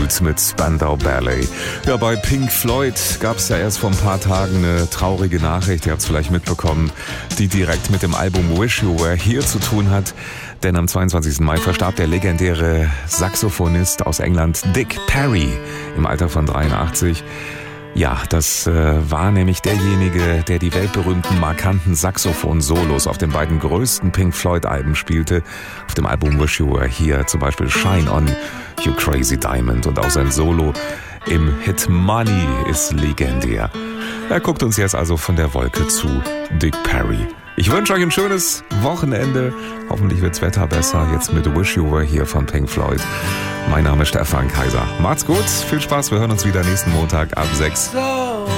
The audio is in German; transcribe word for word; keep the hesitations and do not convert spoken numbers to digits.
Blues mit Spandau Ballet. Ja, bei Pink Floyd gab es ja erst vor ein paar Tagen eine traurige Nachricht, ihr habt es vielleicht mitbekommen, die direkt mit dem Album Wish You Were Here zu tun hat. Denn am zweiundzwanzigsten Mai verstarb der legendäre Saxophonist aus England Dick Parry im Alter von dreiundachtzig. Ja, das äh, war nämlich derjenige, der die weltberühmten, markanten Saxophon-Solos auf den beiden größten Pink Floyd-Alben spielte. Auf dem Album Wish You Were Here zum Beispiel Shine On, You Crazy Diamond, und auch sein Solo im Hit Money ist legendär. Er guckt uns jetzt also von der Wolke zu, Dick Parry. Ich wünsche euch ein schönes Wochenende. Hoffentlich wird's Wetter besser. Jetzt mit Wish You Were Here von Pink Floyd. Mein Name ist Stefan Kaiser. Macht's gut, viel Spaß. Wir hören uns wieder nächsten Montag ab sechs.